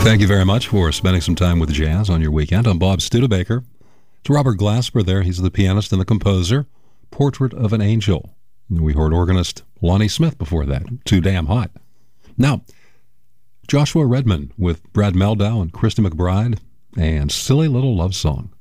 Thank you very much for spending some time with jazz on your weekend. I'm Bob Studebaker. It's Robert Glasper there. He's the pianist and the composer. Portrait of an Angel. We heard organist Lonnie Smith before that. Too Damn Hot. Now, Joshua Redman with Brad Meldau and Christy McBride and Silly Little Love Song.